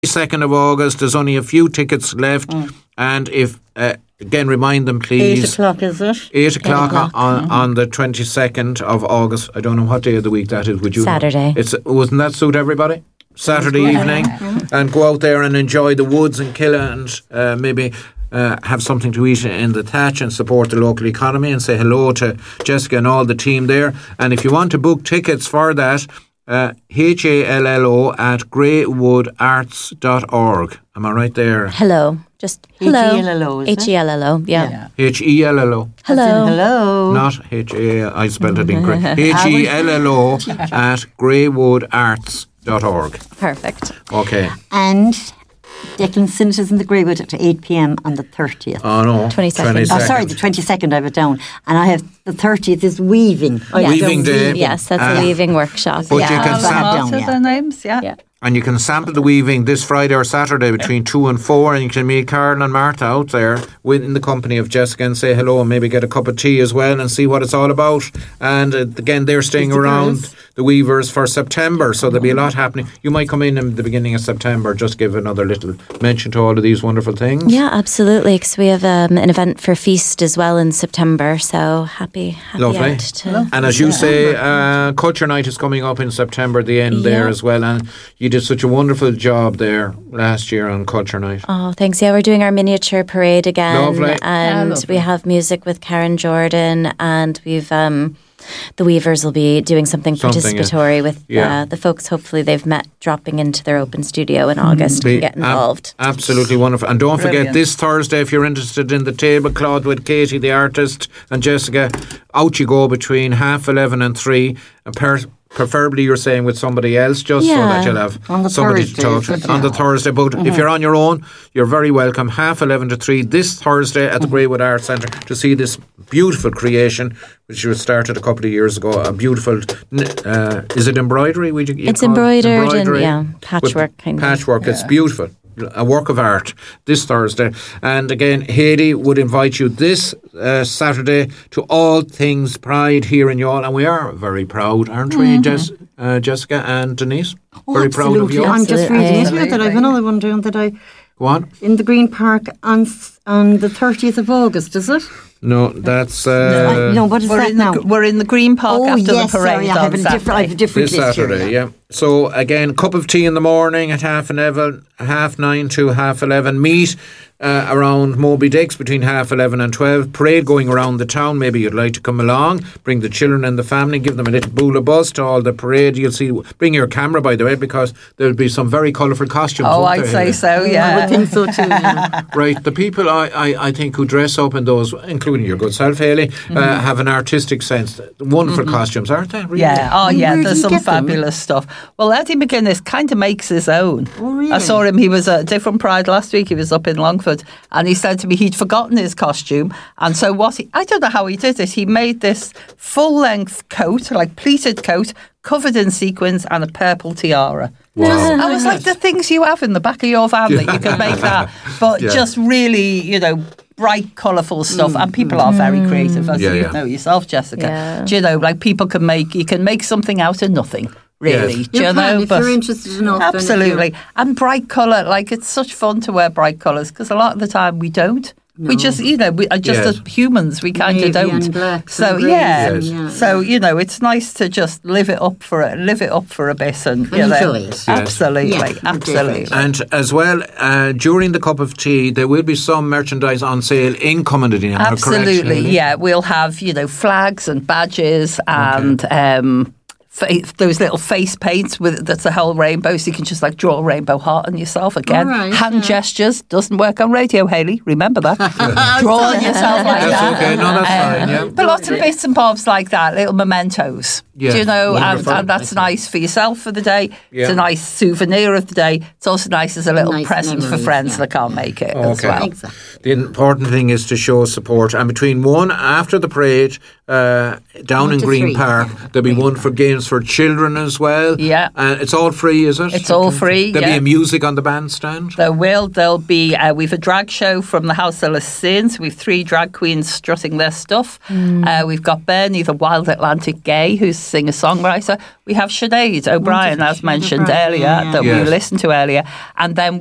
2nd of August. There's only a few tickets left. And if, again, remind them, please. 8 o'clock, is it? 8 o'clock on the 22nd of August. I don't know what day of the week that is. Would you Saturday. Wouldn't that suit everybody? Saturday evening. And go out there and enjoy the woods in Killa and maybe have something to eat in the thatch and support the local economy and say hello to Jessica and all the team there. And if you want to book tickets for that, HALLO at greywoodarts.org. Am I right there? Hello. Just hello. HELLO, is it? HELLO, yeah. HELLO. Hello. Hello. Not HA, I spelled it incorrect. HELLO at greywoodarts.org. Perfect. Okay. And Declan Sinnott is in the Greywood at 8 p.m. on the 30th. Oh no. 22nd. Oh, sorry, the 22nd I have it down. And I have the 30th is Weaving. Weaving Day. Yes, that's a weaving workshop. But you can Martha, their names, yeah. And you can sample the weaving this Friday or Saturday between 2 and 4, and you can meet Carl and Martha out there in the company of Jessica and say hello and maybe get a cup of tea as well and see what it's all about. And again, they're staying around the Weavers for September, so there'll be a lot happening. You might come in the beginning of September, just give another little mention to all of these wonderful things. Yeah, absolutely, because we have an event for Feast as well in September, so happy Lovely. And as you say, Culture Night is coming up in September, the end there as well, and you did such a wonderful job there last year on Culture Night. Oh, thanks. Yeah, we're doing our miniature parade again. Lovely. And we have music with Karen Jordan, and we've the Weavers will be doing something participatory with the folks hopefully they've met dropping into their open studio in August and get involved. Absolutely wonderful. And don't forget this Thursday, if you're interested in the tablecloth with Katie the artist and Jessica, out you go between 11:30 and 3. Preferably you're saying with somebody else, just so that you'll have somebody to talk to on the Thursday. But if you're on your own, you're very welcome. 11:30 to 3 this Thursday at the Greywood Arts Centre to see this beautiful creation, which was started a couple of years ago. A beautiful, is it embroidery? It's embroidered and patchwork kind of. Patchwork. It's beautiful. A work of art this Thursday. And again, Hayley would invite you this Saturday to All Things Pride here in Youghal, and we are very proud, aren't we, Jessica and Denise? Very proud of you. I'm just reading here that I have another one down that I... Go on. In the Green Park on the 30th of August, is it? No, that's... no, what is that now? We're in the Green Park after the parade I have a different this Saturday, here, So, again, cup of tea in the morning at 9:30 to 11:30. Meet around Moby Dix between 11:30 and 12. Parade going around the town. Maybe you'd like to come along. Bring the children and the family. Give them a little boola buzz to all the parade. You'll see. Bring your camera, by the way, because there'll be some very colourful costumes. Oh, I'd say so, yeah. I would think so too, yeah. Right, the people I think who dress up in those, including your good self, Hayley, have an artistic sense. Wonderful costumes, aren't they? Really? Yeah, Where there's do you some get them? fabulous stuff. Well, Eddie McGuinness kind of makes his own. Oh, really? I saw him, he was at different Pride last week, he was up in Longford, and he said to me he'd forgotten his costume, and so I don't know how he did it, he made this full-length coat, like pleated coat, covered in sequins and a purple tiara. Wow. I was like, the things you have in the back of your van that you can make that, but just really, bright, colourful stuff, and people are very creative, as you know yourself, Jessica. Yeah. Do you know, like you can make something out of nothing. Really, Yes. do you know? If you're interested enough. Absolutely. And bright colour, like it's such fun to wear bright colours because a lot of the time we don't. No. We just, as humans, we kind of don't. And blacks So and greys and, so it's nice to just live it up for a bit, and enjoy it. Absolutely, Yeah, absolutely. And as well, during the cup of tea, there will be some merchandise on sale in Comedy. Absolutely, yeah. We'll have flags and badges and. Those little face paints that's a whole rainbow, so you can just draw a rainbow heart on yourself again. Right, hand gestures doesn't work on radio, Hayley. Remember that. Draw on yourself like That's that. okay. No, that's fine. Yeah. But lots of bits and bobs like that, little mementos. Yeah, Do you know? wonderful. And that's nice for yourself for the day. Yeah. It's a nice souvenir of the day. It's also nice as a little Nice present for memories, friends that can't make it as Okay. well. Exactly. The important thing is to show support. And between one after the parade, down in to Green 3. Park, there'll be one for games for children as well. Yeah. It's all free, is it? It's all free, There'll yeah. be music on the bandstand. There'll be we've a drag show from the House of Lissanes. We've 3 drag queens strutting their stuff. We've got Bernie, the Wild Atlantic Gay, who's singer-songwriter. We have Sinead O'Brien, as mentioned earlier, that we listened to earlier. And then